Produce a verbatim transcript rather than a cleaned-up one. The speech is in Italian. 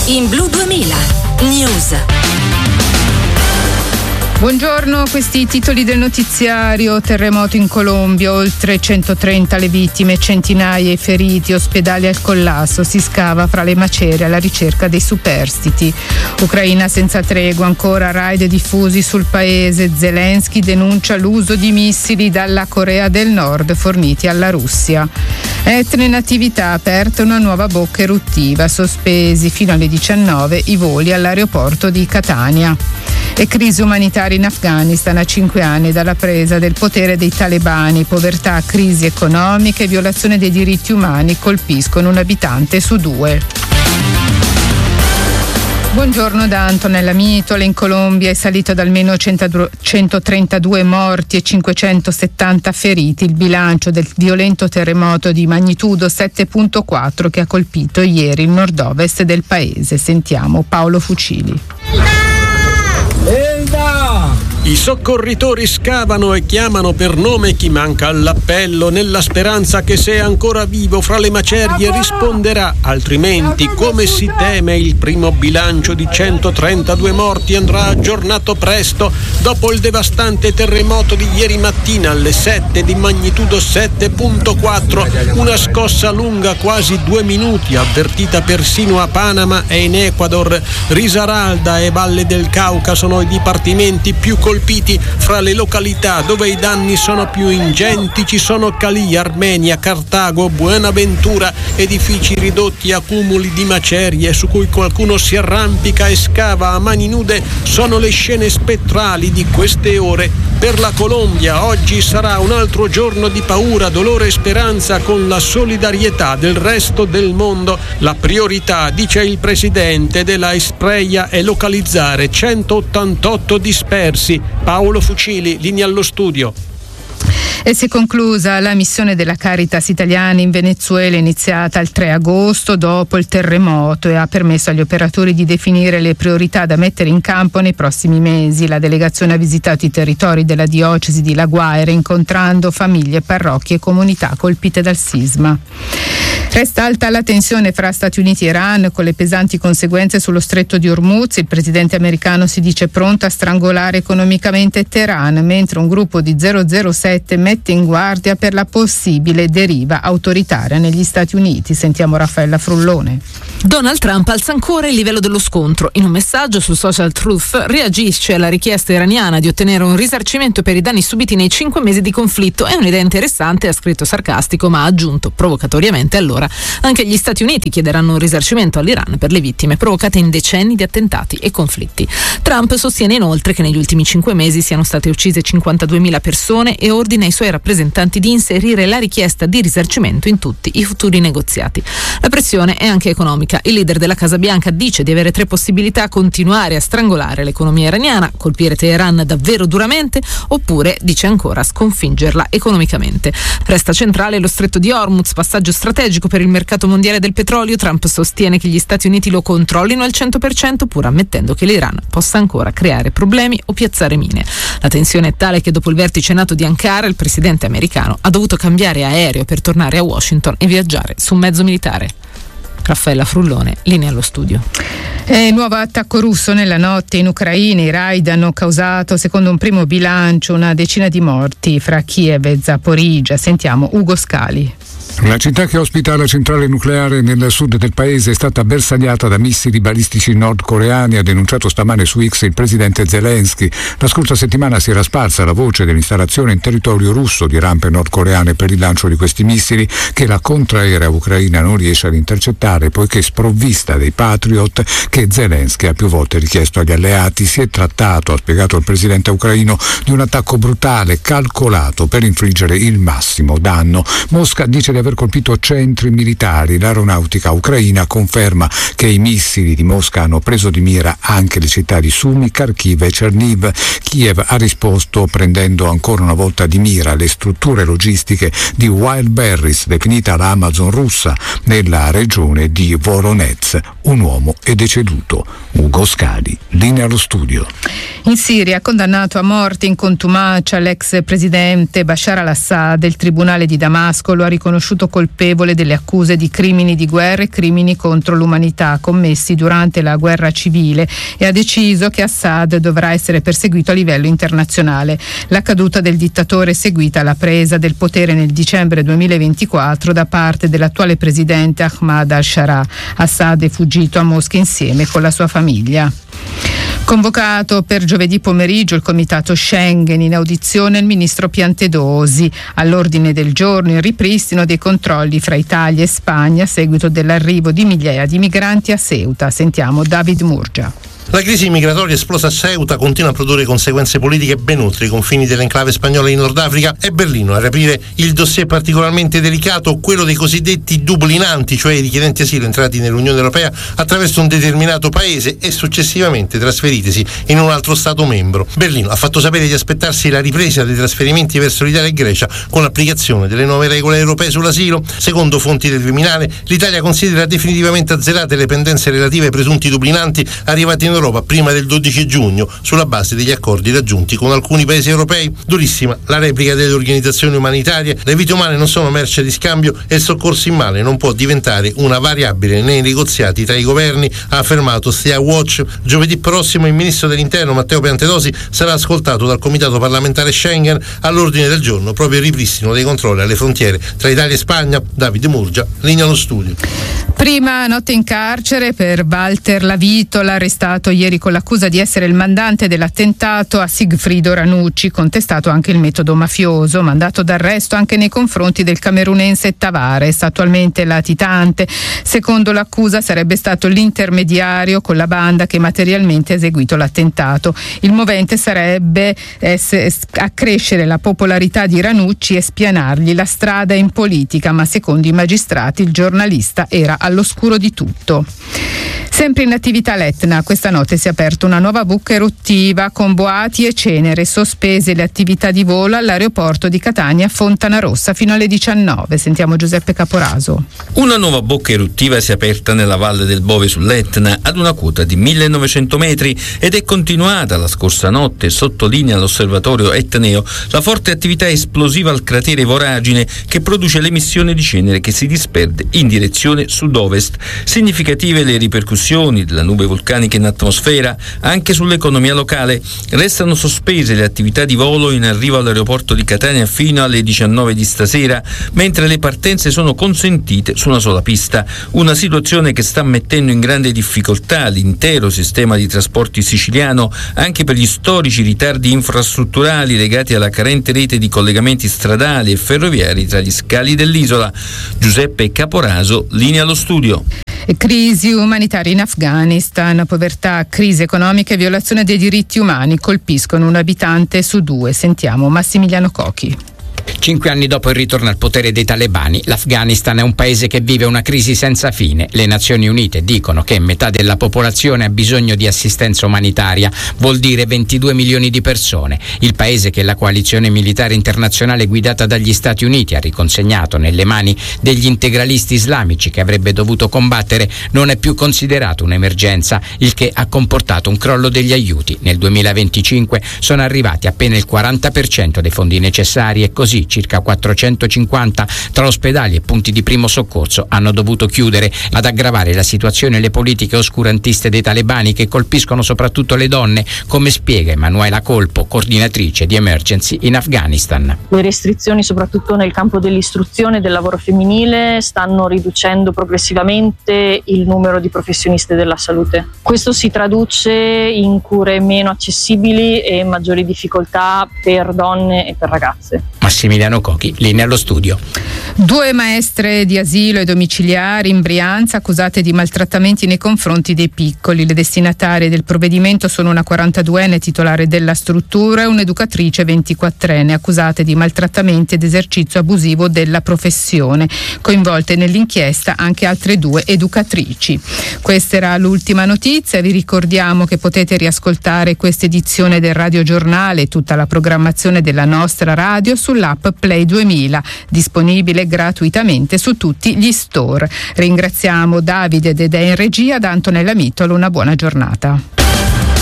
In Blu duemila News. Buongiorno, questi i titoli del notiziario. Terremoto in Colombia, oltre centotrenta le vittime, centinaia i feriti, ospedali al collasso, si scava fra le macerie alla ricerca dei superstiti. Ucraina senza tregua, ancora raid diffusi sul paese. Zelensky denuncia l'uso di missili dalla Corea del Nord forniti alla Russia. Etna in attività, aperta una nuova bocca eruttiva, sospesi fino alle diciannove i voli all'aeroporto di Catania. E crisi umanitaria in Afghanistan a cinque anni dalla presa del potere dei talebani. Povertà, crisi economica e violazione dei diritti umani colpiscono un abitante su due. Buongiorno da Antonella Mitola. In Colombia è salito ad almeno centotrentadue morti e cinquecentosettanta feriti il bilancio del violento terremoto di magnitudo sette virgola quattro che ha colpito ieri il nord-ovest del paese. Sentiamo Paolo Fucili. I soccorritori scavano e chiamano per nome chi manca all'appello, nella speranza che se è ancora vivo fra le macerie risponderà, altrimenti, come si teme, il primo bilancio di centotrentadue morti andrà aggiornato presto dopo il devastante terremoto di ieri mattina alle sette di magnitudo sette virgola quattro, una scossa lunga quasi due minuti, avvertita persino a Panama e in Ecuador. Risaralda e Valle del Cauca sono i dipartimenti più colpiti. Fra le località dove i danni sono più ingenti ci sono Cali, Armenia, Cartago, Buenaventura, edifici ridotti a cumuli di macerie su cui qualcuno si arrampica e scava a mani nude. Sono le scene spettrali di queste ore. Per la Colombia oggi sarà un altro giorno di paura, dolore e speranza con la solidarietà del resto del mondo. La priorità, dice il presidente della Espreia, è localizzare centottantotto dispersi. Paolo Fucili, linea allo studio. E si è conclusa la missione della Caritas italiana in Venezuela, iniziata il tre agosto dopo il terremoto, e ha permesso agli operatori di definire le priorità da mettere in campo nei prossimi mesi. La delegazione ha visitato i territori della diocesi di La Guaira, incontrando famiglie, parrocchie e comunità colpite dal sisma. Resta alta la tensione fra Stati Uniti e Iran, con le pesanti conseguenze sullo stretto di Hormuz. Il presidente americano si dice pronto a strangolare economicamente Teheran, mentre un gruppo di zero zero sette mette in guardia per la possibile deriva autoritaria negli Stati Uniti. Sentiamo Raffaella Frullone. Donald Trump alza ancora il livello dello scontro. In un messaggio su Social Truth reagisce alla richiesta iraniana di ottenere un risarcimento per i danni subiti nei cinque mesi di conflitto. È un'idea interessante, ha scritto sarcastico, ma ha aggiunto provocatoriamente: allora anche gli Stati Uniti chiederanno un risarcimento all'Iran per le vittime provocate in decenni di attentati e conflitti. Trump sostiene inoltre che negli ultimi cinque mesi siano state uccise cinquantaduemila persone e ordina ai suoi rappresentanti di inserire la richiesta di risarcimento in tutti i futuri negoziati. La pressione è anche economica. Il leader della Casa Bianca dice di avere tre possibilità: continuare a strangolare l'economia iraniana, colpire Teheran davvero duramente, oppure, dice ancora, sconfiggerla economicamente. Resta centrale lo stretto di Hormuz, passaggio strategico per il mercato mondiale del petrolio. Trump sostiene che gli Stati Uniti lo controllino al cento per cento, pur ammettendo che l'Iran possa ancora creare problemi o piazzare mine. La tensione è tale che dopo il vertice NATO di Ankara il presidente americano ha dovuto cambiare aereo per tornare a Washington e viaggiare su un mezzo militare. Raffaella Frullone, linea allo studio. E nuovo attacco russo nella notte in Ucraina. I raid hanno causato, secondo un primo bilancio, una decina di morti fra Kiev e Zaporizhzhia. Sentiamo Ugo Scali. La città che ospita la centrale nucleare nel sud del paese è stata bersagliata da missili balistici nordcoreani, ha denunciato stamane su X il presidente Zelensky. La scorsa settimana si era sparsa la voce dell'installazione in territorio russo di rampe nordcoreane per il lancio di questi missili, che la contraerea ucraina non riesce ad intercettare poiché sprovvista dei Patriot che Zelensky ha più volte richiesto agli alleati. Si è trattato, ha spiegato il presidente ucraino, di un attacco brutale, calcolato per infliggere il massimo danno. Mosca dice di aver colpito centri militari. L'aeronautica ucraina conferma che i missili di Mosca hanno preso di mira anche le città di Sumy, Kharkiv e Cherniv. Kiev ha risposto prendendo ancora una volta di mira le strutture logistiche di Wildberries, definita la Amazon russa, nella regione di Voronezh. Un uomo è deceduto. Ugo Scali, linea allo studio. In Siria, condannato a morte in contumacia l'ex presidente Bashar al-Assad, il tribunale di Damasco lo ha riconosciuto riconosciuto colpevole delle accuse di crimini di guerra e crimini contro l'umanità commessi durante la guerra civile e ha deciso che Assad dovrà essere perseguito a livello internazionale. La caduta del dittatore è seguita alla presa del potere nel dicembre duemilaventiquattro da parte dell'attuale presidente Ahmad al-Sharaa. Assad è fuggito a Mosca insieme con la sua famiglia. Convocato per giovedì pomeriggio il comitato Schengen, in audizione il ministro Piantedosi. All'ordine del giorno il ripristino dei controlli fra Italia e Spagna a seguito dell'arrivo di migliaia di migranti a Ceuta. Sentiamo David Murgia. La crisi migratoria esplosa a Ceuta continua a produrre conseguenze politiche ben oltre i confini dell'enclave spagnola in Nord Africa. È Berlino a riaprire il dossier particolarmente delicato, quello dei cosiddetti dublinanti, cioè i richiedenti asilo entrati nell'Unione Europea attraverso un determinato paese e successivamente trasferitisi in un altro Stato membro. Berlino ha fatto sapere di aspettarsi la ripresa dei trasferimenti verso l'Italia e Grecia con l'applicazione delle nuove regole europee sull'asilo. Secondo fonti del Viminale, l'Italia considera definitivamente azzerate le pendenze relative ai presunti dublinanti arrivati in Europa prima del dodici giugno sulla base degli accordi raggiunti con alcuni paesi europei. Durissima la replica delle organizzazioni umanitarie: le vite umane non sono merce di scambio e il soccorso in mare non può diventare una variabile nei negoziati tra i governi, ha affermato Sea Watch. Giovedì prossimo il ministro dell'Interno Matteo Piantedosi sarà ascoltato dal comitato parlamentare Schengen. All'ordine del giorno proprio il ripristino dei controlli alle frontiere tra Italia e Spagna. Davide Murgia, linea allo studio. Prima notte in carcere per Walter Lavitola, arrestato ieri con l'accusa di essere il mandante dell'attentato a Sigfrido Ranucci, contestato anche il metodo mafioso, mandato d'arresto anche nei confronti del camerunense Tavares, attualmente latitante. Secondo l'accusa sarebbe stato l'intermediario con la banda che materialmente ha eseguito l'attentato. Il movente sarebbe eh, accrescere la popolarità di Ranucci e spianargli la strada in politica, ma secondo i magistrati il giornalista era all'oscuro di tutto. Sempre in attività l'Etna, questa notte si è aperta una nuova bocca eruttiva con boati e cenere, sospese le attività di volo all'aeroporto di Catania Fontanarossa fino alle diciannove. Sentiamo Giuseppe Caporaso. Una nuova bocca eruttiva si è aperta nella valle del Bove sull'Etna ad una quota di millenovecento metri ed è continuata la scorsa notte, sottolinea l'osservatorio etneo, la forte attività esplosiva al cratere Voragine che produce l'emissione di cenere che si disperde in direzione sud-ovest. Significative le ripercussioni della nube vulcanica in atmosfera anche sull'economia locale. Restano sospese le attività di volo in arrivo all'aeroporto di Catania fino alle diciannove di stasera, mentre le partenze sono consentite su una sola pista, una situazione che sta mettendo in grande difficoltà l'intero sistema di trasporti siciliano anche per gli storici ritardi infrastrutturali legati alla carente rete di collegamenti stradali e ferroviari tra gli scali dell'isola. Giuseppe Caporaso, linea allo studio. Crisi umanitaria in Afghanistan, povertà, crisi economica e violazione dei diritti umani colpiscono un abitante su due. Sentiamo Massimiliano Cochi. Cinque anni dopo il ritorno al potere dei talebani, l'Afghanistan è un paese che vive una crisi senza fine. Le Nazioni Unite dicono che metà della popolazione ha bisogno di assistenza umanitaria, vuol dire ventidue milioni di persone. Il paese che la coalizione militare internazionale guidata dagli Stati Uniti ha riconsegnato nelle mani degli integralisti islamici che avrebbe dovuto combattere non è più considerato un'emergenza, il che ha comportato un crollo degli aiuti. Nel duemilaventicinque sono arrivati appena il quaranta per cento dei fondi necessari e così circa quattrocentocinquanta tra ospedali e punti di primo soccorso hanno dovuto chiudere. Ad aggravare la situazione le politiche oscurantiste dei talebani che colpiscono soprattutto le donne, come spiega Emanuela Colpo, coordinatrice di Emergency in Afghanistan. Le restrizioni soprattutto nel campo dell'istruzione e del lavoro femminile stanno riducendo progressivamente il numero di professioniste della salute. Questo si traduce in cure meno accessibili e maggiori difficoltà per donne e per ragazze. Massimiliano Cochi, linea allo studio. Due maestre di asilo e domiciliari in Brianza accusate di maltrattamenti nei confronti dei piccoli. Le destinatarie del provvedimento sono una quarantaduenne titolare della struttura e un'educatrice ventiquattrenne accusate di maltrattamenti ed esercizio abusivo della professione. Coinvolte nell'inchiesta anche altre due educatrici. Questa era l'ultima notizia. Vi ricordiamo che potete riascoltare questa edizione del Radio Giornale e tutta la programmazione della nostra radio sull'app Play duemila, disponibile gratuitamente su tutti gli store. Ringraziamo Davide Dedè in regia, da Antonella Mitolo, una buona giornata.